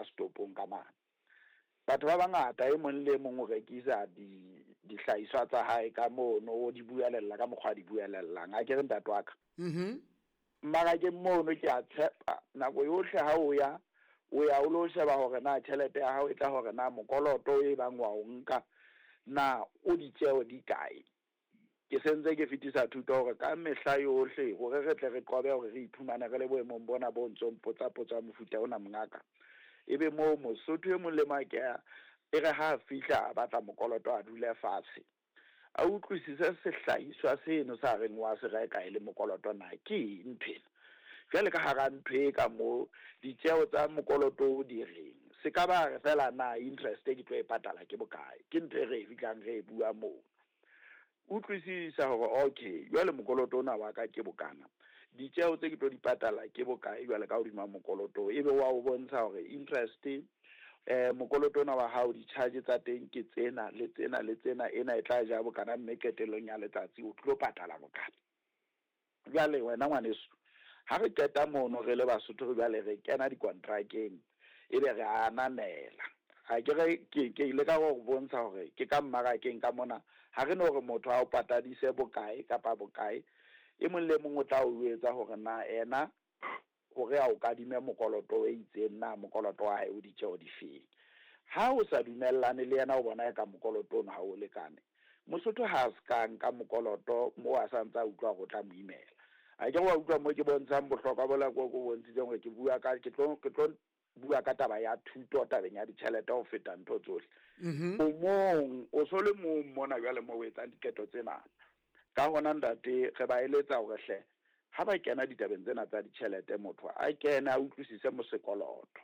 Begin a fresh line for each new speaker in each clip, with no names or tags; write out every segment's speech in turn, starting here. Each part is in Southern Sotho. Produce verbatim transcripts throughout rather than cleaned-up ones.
bus stopong ka mane batho ba bangata e mong le mong o rekisa di dihlahiswa tsa hae ka mono o di buelella ka mokgwa di buelellang a ke re ntate wa ka
mhm
mara ke mono ke a tshepa nako yohle ha o ya o ya o lo sheba hore na tjhelete ya hao e tla hore na mokoloto e bang wa o nka na o di tseo di kae ke sentse ke fitisa thuto hore ka mehla yohle hore re tle re qobe hore re iphumane re le boemong bona bo ntsong potsa potsa mofuta ona mongaka ebe mo Mosotho e mong le makea e re ha fihla a batla mokoloto a dule fatshe a utlwisise sehlahiswa seno sa reng wa se reka ile mokoloto na ke nthwena jwale ka hara ntho e ka mo ditjeo tsa mokoloto o di reng se ka ba re fela na interest e ke tlo e patala ke bokae ke ntho e re fitlang re bua mo utlwisisa hore okay jwale mokoloto ona wa ka ke bokana ditjeo tse ke tlo di patala ke bokae jwale ka hodima mokoloto ebe wa o bontsha hore interest eh mokoloto ona wa hao di charge tsa teng ke tsena le tsena le tsena ena e tla ja bokana mme ketelong ya letsatsi o tlo patala bokana jwale wena ngwaneso ha re qeta mono re le Basotho re jwale re kena di contracteng ebe re ananela ha ke re ke ke ile ka go bontsha hore ke ka mmarakeng ka mona ha re no re motho a o patadise bokae kapa bokae e mong le mong o tla o etsa hore na ena hore a o kadime mokoloto e itseng na mokoloto wa hae o ditjeo di feng ha o sa dumellane le yena o bona ka mokoloto ona ha o lekane Mosotho ha se ka nka mokoloto mo a santsa utlwa go tla mo imela a ke wa utlwa mo ke bontshang bohlokwa bola go go bontshitseng hore ke bua ka ke tlo ke tlo bua ka taba ya thuto tabeng ya ditjhelete ho feta ntho tsohle o mong o so le mong mona jwale mo o etsang diketo tsena ka hona ntate re ba eletsa hore hle ha ba kena ditabeng tsena tsa ditjhelete motho a kena a utlwisise mo sekoloto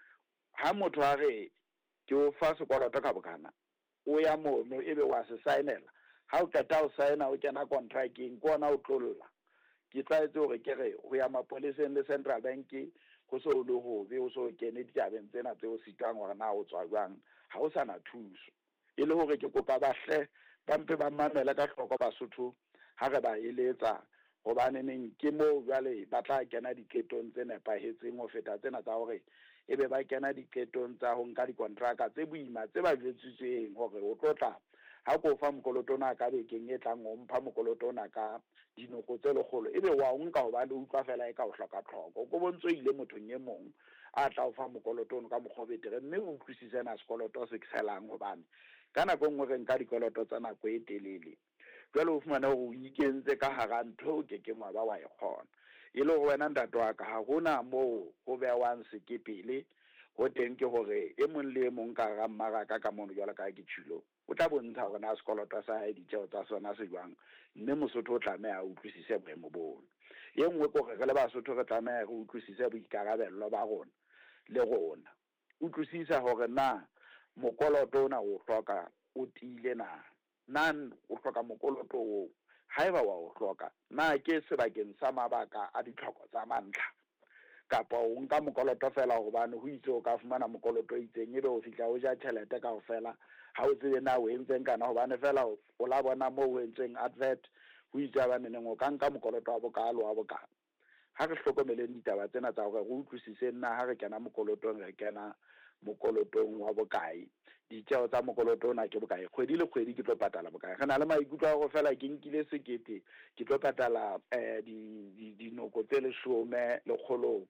ha motho a re ke o fa sekoloto ka bokana o ya mono ebe wa se signela ha o qeta o signa o kena contracting kona o tlolla ke tlaetse hore ke re ho ya mapoleseng le Central Bank go so le ho be o so kene ditabeng tsena tse o sitang hore na o tswa jwang ha o sana thuso e le hore ke kopa bahle ba mpe ba mamela ka hloko Basotho ha re ba eletsa hobane neng ke mo jwale ba tla kena diketong tse nepahetseng ho feta tsena tsa hore ebe ba kena diketong tsa ho nka dikontraka tse boima tse ba jwetsitsweng hore o tlotla ha ko fa mokoloto ona ka bekeng e tlang o mpha mokoloto ona ka dinoko tse lekgolo ebe wa o nka hobane o utlwa fela e ka o hloka tlhoko go bontso ile mothong e mong a tla o fa mokoloto ono ka mokgobetere mme o utlwisise na sekoloto se kselang hobane ka nako nngwe re nka dikoloto tsa nako e telele jwale o fumana hore o ikentse ka hara ntho o keke mwa ba wa e kgona e le hore wena ntate wa ka ha hona moo ho bewang sekepele ho teng ke hore e mong le e mong ka ga mmaraka ka mono jwale ka ke tshilo o tla bontsha hore na sekoloto sa hae ditjeo tsa sona se jwang mme Mosotho o tlameha a utlwisise boemo bona e nngwe ko re le Basotho re tlameha re utlwisise boikarabello ba rona le rona utlwisisa hore na mokoloto ona o hloka o tile na nan o hloka mokoloto o haeba wa o hloka na ke sebakeng sa mabaka a ditlhoko tsa mantlha kapa o nka mokoloto fela hobane ho itse o ka fumana mokoloto itseng ebe o fihla o ja tjhelete ka ho fela ha o tsebe na o entseng kana hobane fela o la bona mo o entseng advert ho itse ba meneng o ka nka mokoloto wa bokalo wa bokalo ha re hlokomeleng ditaba tsena tsa hore re utlwisise nna ha re kena mokolotong re kena mokolotong wa bokae ditjeo tsa mokoloto ona ke bokae kgwedi le kgwedi ke tlo patala bokae re na le maikutlo a go fela ke nkile sekete ke tlo patala eh di dinoko tse leshome le kgolong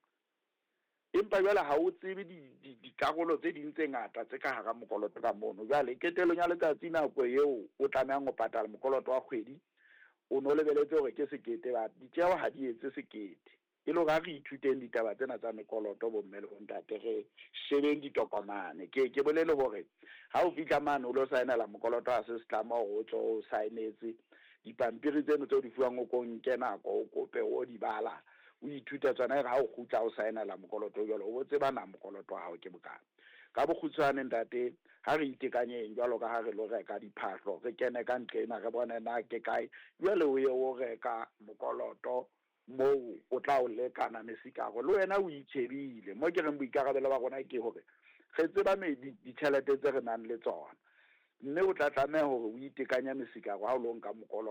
empa jwale ha o tsebe di dikarolo tse ding tse ngata tse ka hara mokoloto ka mono jwale ketelong ya letsatsi nako eo o tlamehang go patala mokoloto wa kgwedi o no lebeletse hore ke sekete ba ditjeo ha di etse sekete e lo ga re ithuteng ditaba tsena tsa mekoloto bo mme le bo ntate re shebeng ditokomane ke ke bolele hore ha o fitla mane o lo saenela mokoloto a se setlama hore o tlo o saenetse dipampiri tseno tse di fuwang o ko nke nako o kope o di bala o ithuta tsona ga o gutla o saenela mokoloto jalo o tseba na mokoloto wa hao ke bokana ka bokhutswane ntate ha re itekanyeng jalo ka ha re lo reka diphahlo re kene ka ntlena re bone na ke kae jwale o ye o reka mokoloto mo o tla o lekana mesikago le wena o itshebile mo ke reng boikarabelo ba rona ke hore re tseba me ditšhelete tse re nang le tsona mme o tla tlameha hore o itekanya mesikago ha o lo nka mokoloto